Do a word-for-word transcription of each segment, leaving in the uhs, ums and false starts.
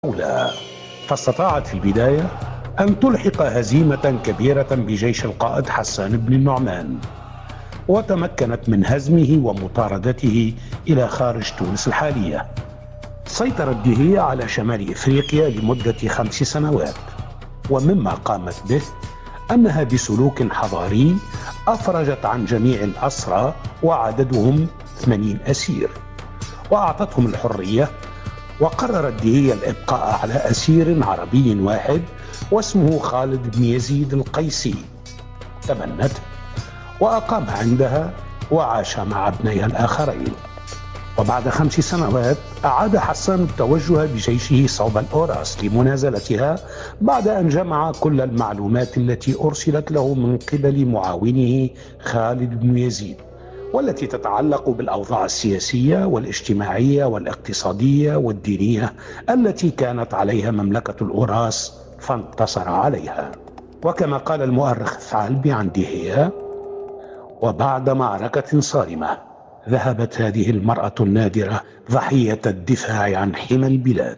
الأولى، فاستطاعت في البداية أن تلحق هزيمة كبيرة بجيش القائد حسان بن النعمان، وتمكنت من هزمه ومطاردته إلى خارج تونس الحالية. سيطرت دهية على شمال إفريقيا لمدة خمس سنوات، ومما قامت به أنها بسلوك حضاري أفرجت عن جميع الأسرى وعددهم ثمانين أسير، وأعطتهم الحرية. وقررت دهية الإبقاء على أسير عربي واحد واسمه خالد بن يزيد القيسي. تبنته وأقام عندها وعاش مع ابنيها الآخرين. وبعد خمس سنوات أعاد حسان التوجه بجيشه صوب الأوراس لمنازلتها، بعد أن جمع كل المعلومات التي أرسلت له من قبل معاونه خالد بن يزيد، والتي تتعلق بالأوضاع السياسية والاجتماعية والاقتصادية والدينية التي كانت عليها مملكة الأوراس، فانتصر عليها. وكما قال المؤرخ الثعلبي عن دهية: وبعد معركة صارمة ذهبت هذه المرأة النادرة ضحية الدفاع عن حمى البلاد.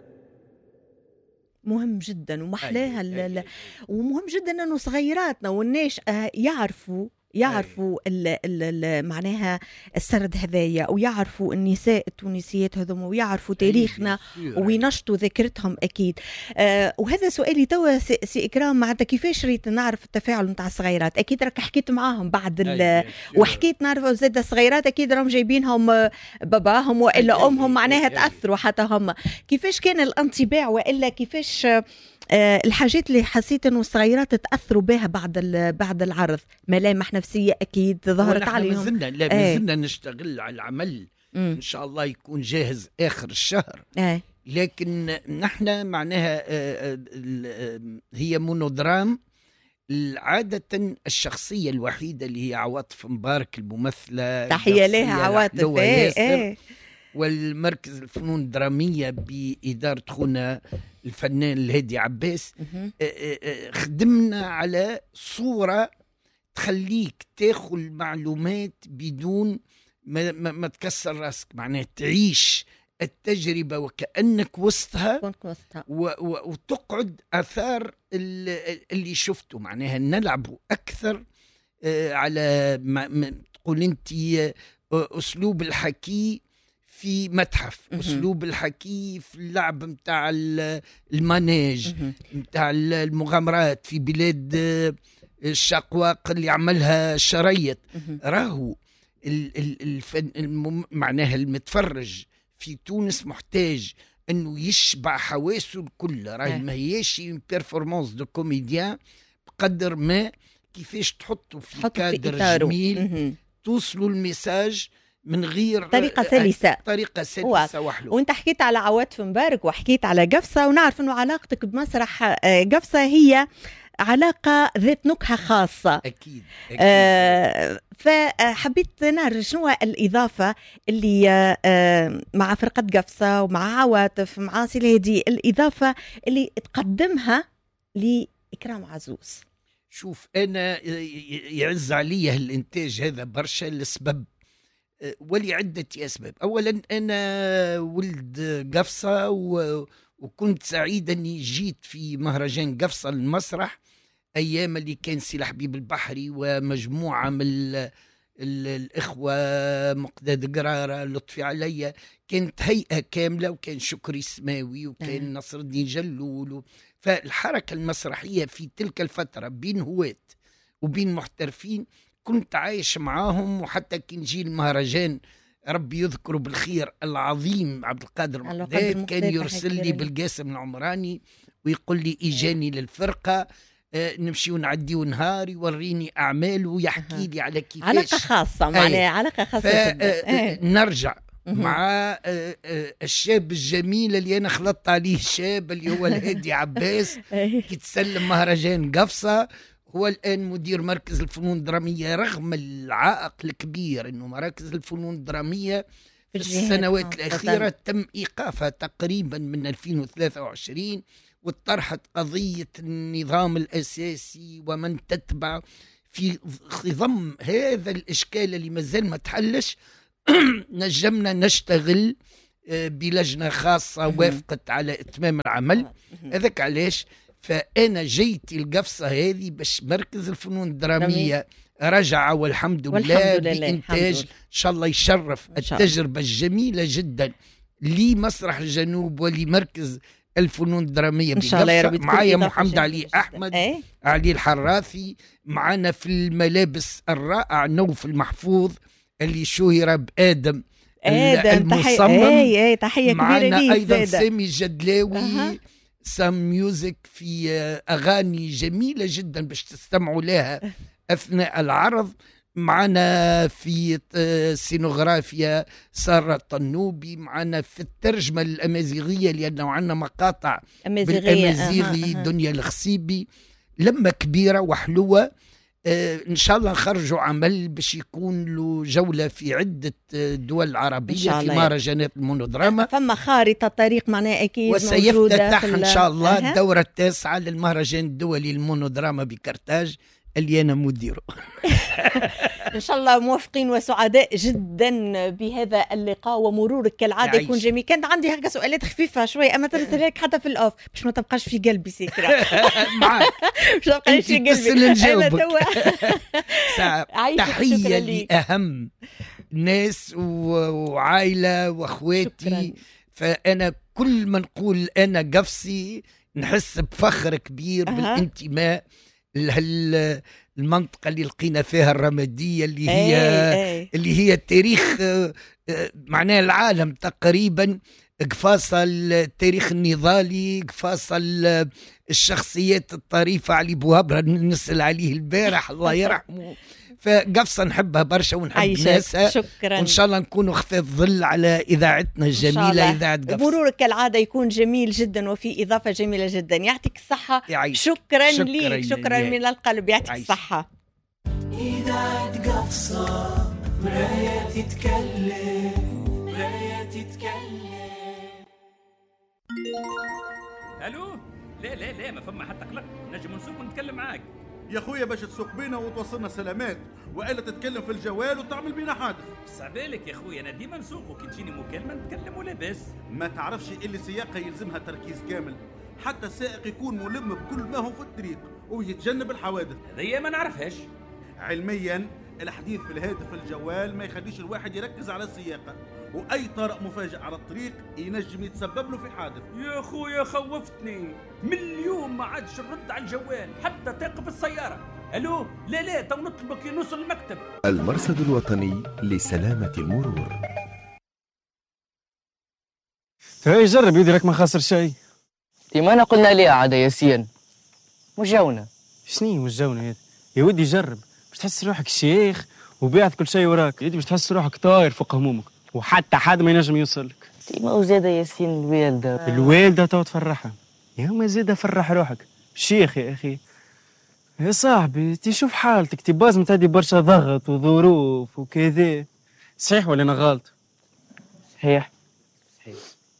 مهم جدا ومحلاها أي أي أي. ومهم جدا أنه صغيراتنا والناشئة يعرفوا يعرفوا ال ال ال معناها السرد هذايا، ويعرفوا النساء التونسيات هذوم، ويعرفوا تاريخنا وينشطوا ذاكرتهم أكيد. آه وهذا سؤالي توا سي إكرام، معناتها كيفاش ريت نعرف التفاعل متاع الصغيرات؟ أكيد راك حكيت معاهم بعد ال وحكيت نعرف زاد الصغيرات أكيد راهم جايبينهم باباهم وإلا أمهم معناها تأثروا حتى هم. كيفاش كان الانطباع، وإلا كيفاش أه الحاجات اللي حسيت انه الصغيرات تاثروا بها بعد بعد العرض؟ ملامح نفسيه اكيد ظهرت عليهم. مازلنا لا مازلنا ايه. نشتغل على العمل مم. ان شاء الله يكون جاهز اخر الشهر. ايه. لكن نحن معناها آه آه هي مونودرام. عادة الشخصية الوحيدة اللي هي عواطف مبارك الممثلة، تحية لها عواطف. ايه ايه. والمركز الفنون الدرامية بإدارة خونا الفنان الهادي عباس خدمنا على صورة تخليك تاخذ المعلومات بدون ما, ما, ما تكسر راسك، معناها تعيش التجربة وكأنك وسطها و و وتقعد أثار اللي شفته، معناها نلعب أكثر على ما تقول أنت أسلوب الحكي في متحف، أسلوب الحكي في اللعب متاع المانيج متاع المغامرات في بلاد الشقواق اللي عملها شريط. راهو الفن معناها المتفرج في تونس محتاج انه يشبع حواسه الكل. راهي ما هيش بيرفورمانس دو كوميديان بقدر ما كيفاش تحطوا في كادر جميل توصلوا الميساج من غير طريقة سلسة طريقة سلسة وحلوة. وانت حكيت على عواطف مبارك وحكيت على قفصة، ونعرف انه علاقتك بمسرح قفصة هي علاقة ذات نكهة خاصة. أكيد, أكيد. آه فحبيت نعرف شنو الإضافة اللي آه مع فرقة قفصة ومع عواطف مع سيلادي، الإضافة اللي تقدمها لإكرام عزوز. شوف أنا يعز علي الإنتاج هذا برشا لسبب ولعدة أسباب. أولا أنا ولد قفصة و... وكنت سعيد أني جيت في مهرجان قفصة المسرح أيام اللي كان سي حبيب البحري ومجموعة من ال... ال... الإخوة مقداد قرارة لطفي عليا، كانت هيئة كاملة، وكان شكري سماوي وكان نصر الدين جلول و... فالحركة المسرحية في تلك الفترة بين هواة وبين محترفين كنت عايش معاهم. وحتى كان جي المهرجان ربي يذكره بالخير العظيم عبد القادر مقداد كان يرسل لي بالقاسم العمراني ويقول لي إيجاني للفرقة، آه نمشي ونعدي ونهار يوريني أعمال ويحكي لي على كيفاش علاقة خاصة معناها علاقة خاصة. آه نرجع مع آه آه الشاب الجميل اللي أنا خلطت عليه الشاب اللي هو الهادي عباس كي تسلم مهرجان قفصة. هو الآن مدير مركز الفنون الدرامية، رغم العائق الكبير أنه مراكز الفنون الدرامية في السنوات الأخيرة تم إيقافها تقريبا من ألفين وثلاثة وعشرين، وطرحت قضية النظام الأساسي ومن تتبع في ضم هذا الإشكال اللي مازال ما تحلش. نجمنا نشتغل بلجنة خاصة وافقت على إتمام العمل. هذاك علاش فأنا جيت القفصة هذه باش مركز الفنون الدرامية رجع والحمد لله بإنتاج إن شاء الله يشرف التجربة الجميلة جدا لمسرح الجنوب ولمركز الفنون الدرامية بقفصة. معايا محمد علي أحمد، ايه؟ علي الحراثي، معنا في الملابس الرائع نوف المحفوظ اللي شهر بآدم آدم المصمم. ايه ايه تحية كبيرة معنا ليه أيضا سادة. سامي الجدلاوي أه. سام ميوزك في أغاني جميلة جدا باش تستمعوا لها أثناء العرض. معنا في السينوغرافيا سارة الطنوبي، معنا في الترجمة الأمازيغية لأنه عندنا مقاطع بالأمازيغي أه. دنيا الخسيبي. لما كبيرة وحلوة. آه إن شاء الله نخرجوا عمل باش يكون له جولة في عدة دول عربية في مهرجانات المونودراما. فما خارطة طريق معناها أكيد وسيفتتح إن شاء الله أه. الدورة التاسعة للمهرجان الدولي للمونودراما بكرتاج اللي أنا مديره. إن شاء الله موافقين وسعداء جدا بهذا اللقاء، ومرورك كالعادة يكون جميل. كانت عندي هكا سؤالات خفيفة شوي أما ترسلها لك حتى في الأوف باش ما تبقاش في قلبي سكرة. معك باش ما تبقاش في قلبي. تحية لأهم ناس وعائلة وأخواتي. فأنا كل ما نقول أنا قفصي نحس بفخر كبير أه. بالانتماء المنطقة اللي لقينا فيها الرمادية اللي هي أي أي. اللي هي التاريخ معناه العالم تقريبا. قفاصة التاريخ النضالي، قفاصة الشخصيات الطريفة علي بوهبرة نسأل عليه البارح الله يرحمه. فقفصة نحبها برشا ونحب ناسها. شكرا. وإن شاء الله نكونوا خفاف ظل على إذاعتنا الجميلة إذاعة قفصة. مرورك كالعادة يكون جميل جدا وفي إضافة جميلة جدا. يعطيك الصحة. يعيش. شكرا, شكرا ليك. شكرا من القلب. يعطيك الصحة. إذاعة قفصة مراية تتكلم مراية تتكلم. ألو؟ لا لا لا ما فما حتى قلق، نجم نسوق ونتكلم معاك يا خويا باش تسوق بينا وتوصلنا سلامات، والا تتكلم في الجوال وتعمل بينا حادث. صعبالك يا خويا، انا ديما نسوق وكي تجيني مكالمه نتكلم لاباس. ما تعرفش اللي السياقه يلزمها تركيز كامل، حتى السائق يكون ملم بكل ما هو في الطريق ويتجنب الحوادث. هذه ما نعرفهاش. علميا الحديث في الهاتف الجوال ما يخليش الواحد يركز على السياقه، واي طارئ مفاجئ على الطريق ينجم يتسبب له في حادث. يا خويا خوفتني، من اليوم ما عادش نرد على الجوال حتى تقف السياره. الو لا لا تو نطلبك نوصل المكتب. المرصد الوطني لسلامه المرور. هاي جرب يديرك ما خاسر شيء. ديما انا قلنا ليه عاد ياسين مش جونا. شني مش جونا هذا يا ودي؟ جرب باش تحس روحك شيخ وبيعت كل شيء وراك. يدي باش تحس روحك طاير فوق همومك وحتى حد ما ينجم يوصلك. ديما وزاده ياسين الوالده الوالده تو تفرحها يا ما زاده فرح روحك شيخ يا اخي. يا صاحبي تشوف حالتك تباز متادي برشا ضغط وظروف وكذا. صحيح ولا انا غلط؟ صحيح صحيح.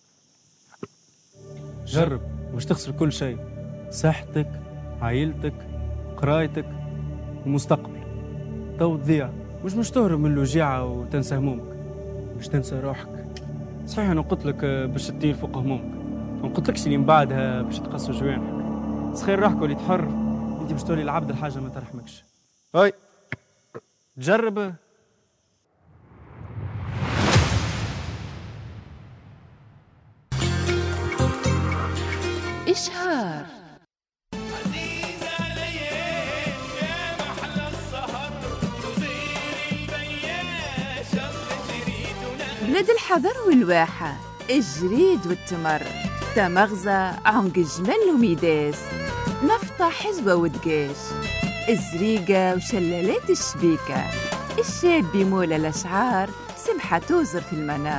جرب مش تخسر كل شيء، صحتك عائلتك قرايتك ومستقبل. تو تضيع مش مش تهرب من الوجيعة وتنسى همومك، مش تنسى روحك. صحيح انا قلت لك باش تطير فوق همومك، ما قلتلكش اللي من بعدها باش تقصوا جوانحك. تخيل روحك ولي تحر انت باش تولي العبد الحاجة ما ترحمكش. هاي تجرب. إشهار بلاد الحضر والواحة، الجريد والتمر، تمغزة عنق الجمل وميداس، نفطة حزوة ودقاش، الزريقة وشلالات الشبيكة، الشاب بمولى الأشعار، سمحة توزر في المنام.